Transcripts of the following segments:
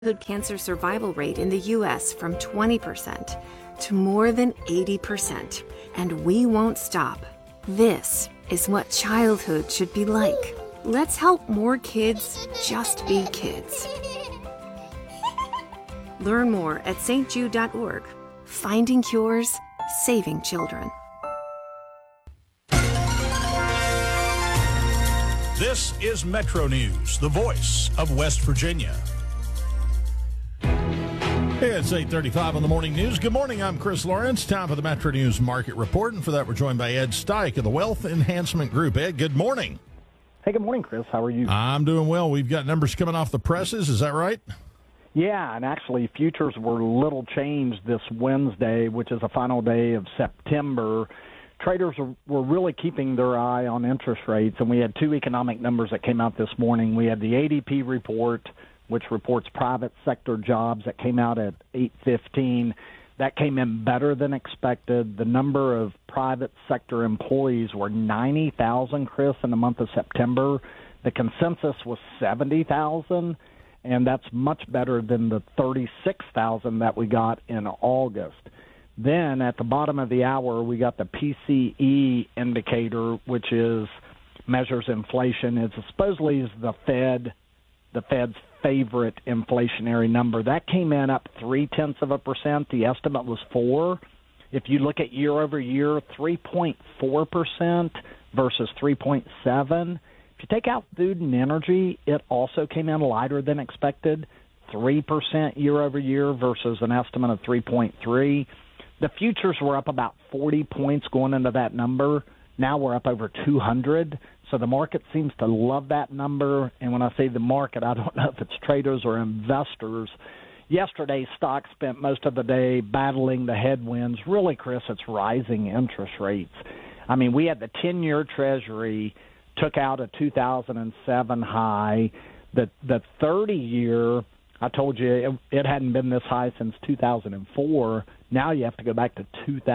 cancer survival rate in the U.S. from 20% to more than 80%. And we won't stop. This is what childhood should be like. Let's help more kids just be kids. Learn more at stjude.org. Finding cures, saving children. This is Metro News, the voice of West Virginia. Hey, it's 8:35 on the morning news. Good morning, I'm Chris Lawrence. Time for the Metro News Market Report, and for that we're joined by Ed Steich of the Wealth Enhancement Group. Ed, good morning. Hey, good morning, Chris. How are you? I'm doing well. We've got numbers coming off the presses. Is that right? Yeah, and actually futures were little changed this Wednesday, which is the final day of September. Traders were really keeping their eye on interest rates, and we had two economic numbers that came out this morning. We had the ADP report, which reports private sector jobs, that came out at 8:15. That came in better than expected. The number of private sector employees were 90,000, Chris, in the month of September. The consensus was 70,000, and that's much better than the 36,000 that we got in August. Then at the bottom of the hour, we got the PCE indicator, which measures inflation. It supposedly is the Fed's favorite inflationary number. That came in up 0.3%. The estimate was 4%. If you look at year over year, 3.4% versus 3.7%. If you take out food and energy, it also came in lighter than expected, 3% year over year versus an estimate of 3.3%. The futures were up about 40 points going into that number. Now we're up over 200. So the market seems to love that number. And when I say the market, I don't know if it's traders or investors. Yesterday, stocks spent most of the day battling the headwinds. Really, Chris, it's rising interest rates. I mean, we had the 10-year Treasury took out a 2007 high. The 30-year, I told you, it hadn't been this high since 2004. Now you have to go back to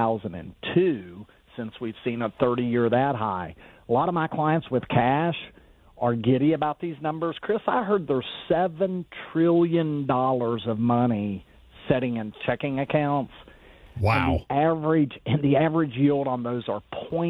2002 since we've seen a 30-year that high. A lot of my clients with cash are giddy about these numbers. Chris, I heard there's $7 trillion of money sitting in checking accounts. Wow. And the average yield on those are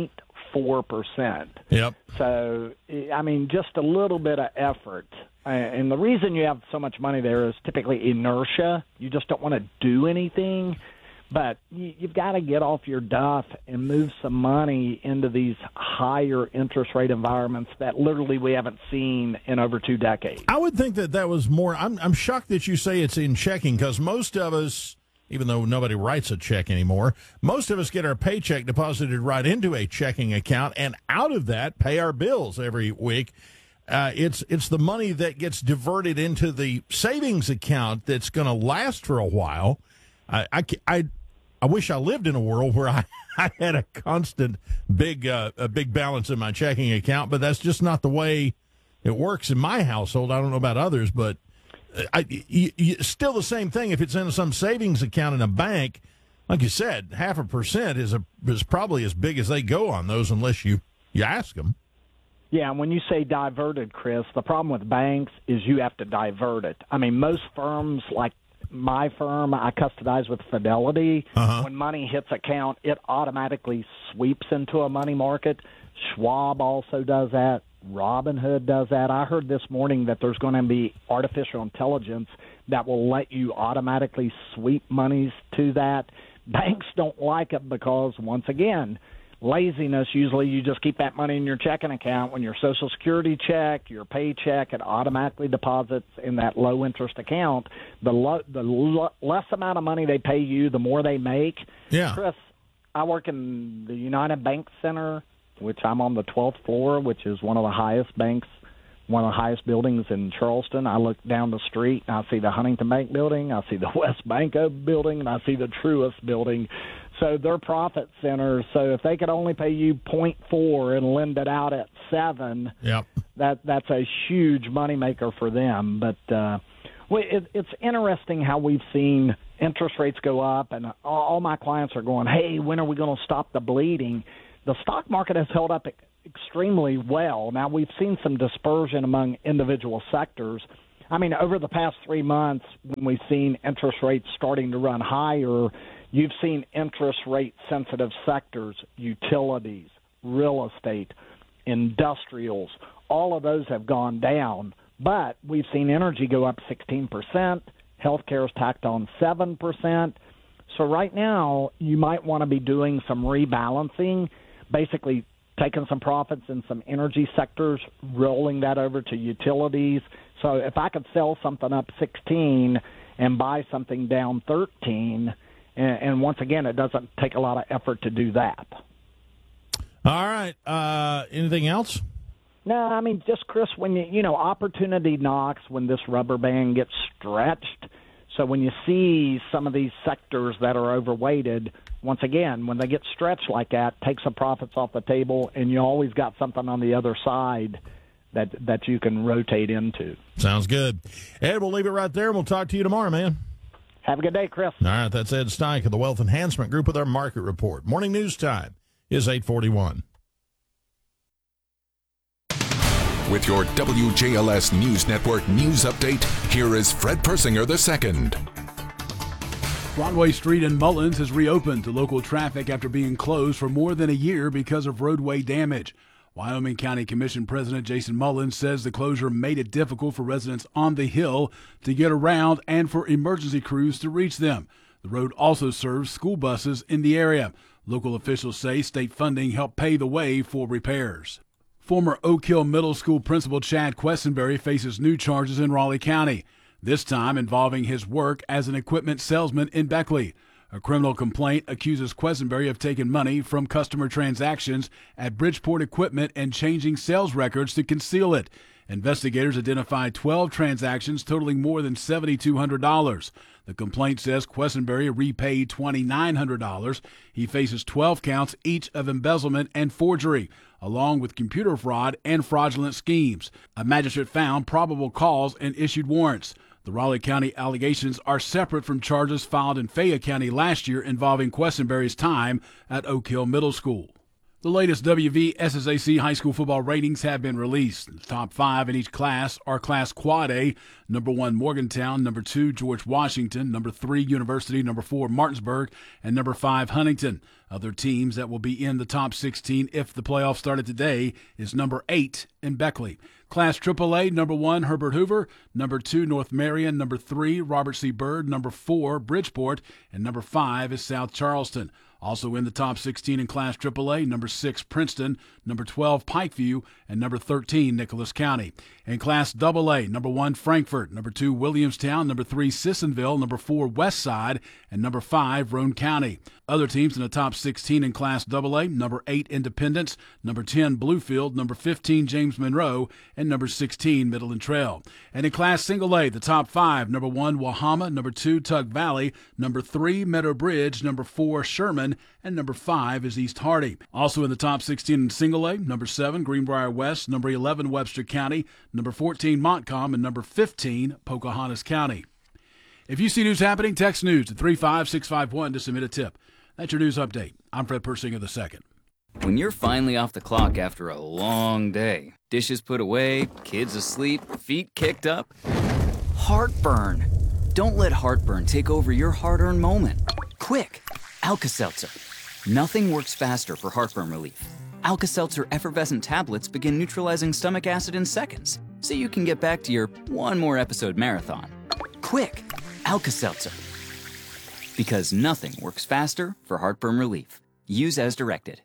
0.4%. Yep. So, I mean, just a little bit of effort. And the reason you have so much money there is typically inertia. You just don't want to do anything. But you've got to get off your duff and move some money into these higher interest rate environments that literally we haven't seen in over 2 decades. I would think that was more. I'm shocked that you say it's in checking, because most of us, even though nobody writes a check anymore, most of us get our paycheck deposited right into a checking account, and out of that pay our bills every week. It's the money that gets diverted into the savings account that's going to last for a while. I wish I lived in a world where I had a constant big balance in my checking account, but that's just not the way it works in my household. I don't know about others, but still the same thing. If it's in some savings account in a bank, like you said, 0.5% is probably as big as they go on those, unless you ask them. Yeah, when you say diverted, Chris, the problem with banks is you have to divert it. I mean, most firms, like my firm, I custodize with Fidelity. When money hits account, it automatically sweeps into a money market. Schwab also does that. Robinhood does that. I heard this morning that there's going to be artificial intelligence that will let you automatically sweep monies to that. Banks don't like it because, once again, laziness. Usually you just keep that money in your checking account. When your Social Security check, your paycheck, it automatically deposits in that low-interest account. The less amount of money they pay you, the more they make. Yeah. Chris, I work in the United Bank Center, which I'm on the 12th floor, which is one of the highest banks, one of the highest buildings in Charleston. I look down the street, and I see the Huntington Bank building, I see the West Banco building, and I see the Truist building. So they're profit centers. So if they could only pay you 0.4 and lend it out at 7, yep, that's a huge moneymaker for them. But it's interesting how we've seen interest rates go up, and all my clients are going, hey, when are we going to stop the bleeding? The stock market has held up extremely well. Now, we've seen some dispersion among individual sectors. I mean, over the past 3 months, when we've seen interest rates starting to run higher, you've seen interest rate-sensitive sectors, utilities, real estate, industrials, all of those have gone down. But we've seen energy go up 16%, healthcare's tacked on 7%. So right now, you might want to be doing some rebalancing, basically taking some profits in some energy sectors, rolling that over to utilities. So if I could sell something up 16 and buy something down 13, and once again, it doesn't take a lot of effort to do that. All right. Anything else? No, I mean, just, Chris, when opportunity knocks when this rubber band gets stretched. So when you see some of these sectors that are overweighted, once again, when they get stretched like that, take some profits off the table, and you always got something on the other side that you can rotate into. Sounds good. Ed, we'll leave it right there, and we'll talk to you tomorrow, man. Have a good day, Chris. All right, that's Ed Steich of the Wealth Enhancement Group with our market report. Morning news time is 8:41. With your WJLS News Network news update, here is Fred Persinger II. Broadway Street in Mullins has reopened to local traffic after being closed for more than a year because of roadway damage. Wyoming County Commission President Jason Mullins says the closure made it difficult for residents on the hill to get around and for emergency crews to reach them. The road also serves school buses in the area. Local officials say state funding helped pave the way for repairs. Former Oak Hill Middle School principal Chad Questenberry faces new charges in Raleigh County, this time involving his work as an equipment salesman in Beckley. A criminal complaint accuses Questenberry of taking money from customer transactions at Bridgeport Equipment and changing sales records to conceal it. Investigators identified 12 transactions totaling more than $7,200. The complaint says Questenberry repaid $2,900. He faces 12 counts each of embezzlement and forgery, along with computer fraud and fraudulent schemes. A magistrate found probable cause and issued warrants. The Raleigh County allegations are separate from charges filed in Fayette County last year involving Questenberry's time at Oak Hill Middle School. The latest WVSSAC high school football ratings have been released. The top 5 in each class are Class Quad A, number 1 Morgantown, number 2 George Washington, number 3 University, number 4 Martinsburg, and number 5 Huntington. Other teams that will be in the top 16 if the playoffs started today is number 8 in Beckley. Class AAA, number 1 Herbert Hoover, number 2 North Marion, number 3 Robert C. Byrd, number 4 Bridgeport, and number 5 is South Charleston. Also in the top 16 in Class AAA, number 6 Princeton, number 12 Pikeview, and number 13 Nicholas County. In Class AA, number 1 Frankfort, number 2 Williamstown, number 3 Sissonville, number 4 Westside, and number 5 Roane County. Other teams in the top 16 in Class AA, number 8 Independence, number 10 Bluefield, number 15 James Monroe, and number 16 Midland Trail. And in Class Single A, the top 5, number 1 Wahama, number 2 Tug Valley, number 3 Meadow Bridge, number 4 Sherman, and number 5 is East Hardy. Also in the top 16 in Single A, number 7 Greenbrier West, number 11 Webster County, number 14 Montcalm, and number 15 Pocahontas County. If you see news happening, text news to 35651 to submit a tip. That's your news update. I'm Fred Persinger II. When you're finally off the clock after a long day, dishes put away, kids asleep, feet kicked up, heartburn. Don't let heartburn take over your hard-earned moment. Quick, Alka-Seltzer. Nothing works faster for heartburn relief. Alka-Seltzer effervescent tablets begin neutralizing stomach acid in seconds, so you can get back to your one more episode marathon. Quick, Alka-Seltzer. Because nothing works faster for heartburn relief. Use as directed.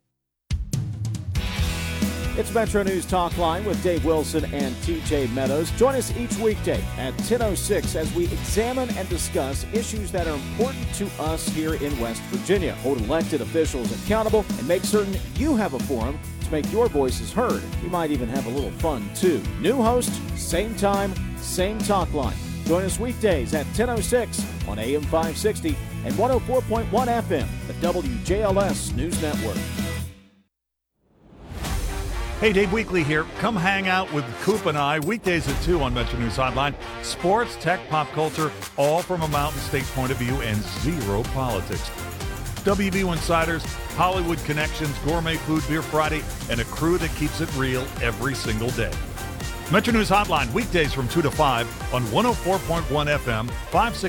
It's Metro News Talk Line with Dave Wilson and TJ Meadows. Join us each weekday at 10:06 as we examine and discuss issues that are important to us here in West Virginia. Hold elected officials accountable and make certain you have a forum to make your voices heard. We might even have a little fun, too. New host, same time, same talk line. Join us weekdays at 10:06 on AM 560 and 104.1 FM, the WJLS News Network. Hey, Dave Weekley here. Come hang out with Coop and I weekdays at 2 on Metro News Hotline. Sports, tech, pop culture, all from a Mountain State point of view and zero politics. WVU Insiders, Hollywood connections, gourmet food, beer Friday, and a crew that keeps it real every single day. Metro News Hotline, weekdays from 2 to 5 on 104.1 FM, 560